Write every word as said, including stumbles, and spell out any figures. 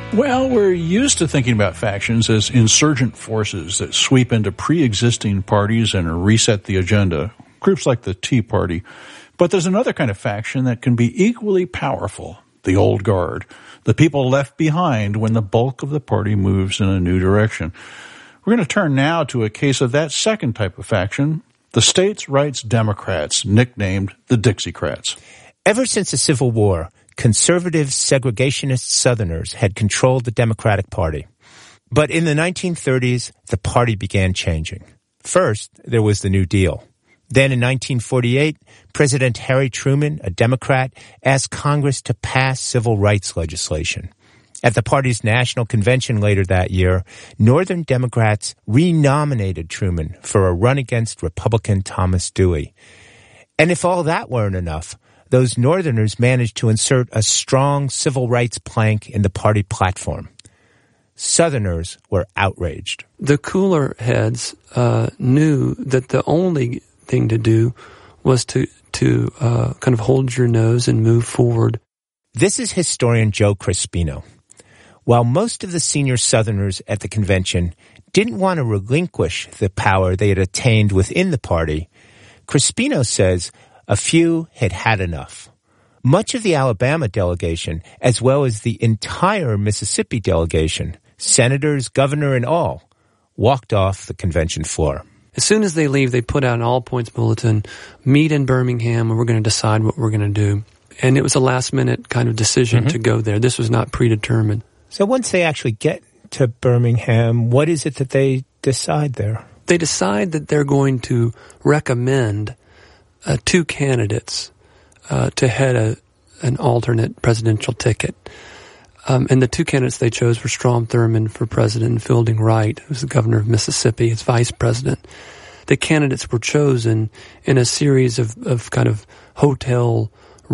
Well, we're used to thinking about factions as insurgent forces that sweep into pre-existing parties and reset the agenda, groups like the Tea Party. But there's another kind of faction that can be equally powerful, the old guard, the people left behind when the bulk of the party moves in a new direction. We're going to turn now to a case of that second type of faction, the states' rights Democrats, nicknamed the Dixiecrats. Ever since the Civil War, conservative segregationist Southerners had controlled the Democratic Party. But in the nineteen thirties, the party began changing. First, there was the New Deal. Then in nineteen forty-eight, President Harry Truman, a Democrat, asked Congress to pass civil rights legislation. At the party's national convention later that year, Northern Democrats renominated Truman for a run against Republican Thomas Dewey. And if all that weren't enough, those Northerners managed to insert a strong civil rights plank in the party platform. Southerners were outraged. The cooler heads uh, knew that the only thing to do was to, to uh, kind of hold your nose and move forward. This is historian Joe Crispino. While most of the senior Southerners at the convention didn't want to relinquish the power they had attained within the party, Crispino says a few had had enough. Much of the Alabama delegation, as well as the entire Mississippi delegation, senators, governor, and all, walked off the convention floor. As soon as they leave, they put out an all-points bulletin, meet in Birmingham, and we're going to decide what we're going to do. And it was a last-minute kind of decision mm-hmm. to go there. This was not predetermined. So once they actually get to Birmingham, what is it that they decide there? They decide that they're going to recommend uh, two candidates uh, to head a, an alternate presidential ticket. Um, and the two candidates they chose were Strom Thurmond for president and Fielding Wright, who's the governor of Mississippi, as vice president. The candidates were chosen in a series of, of kind of hotel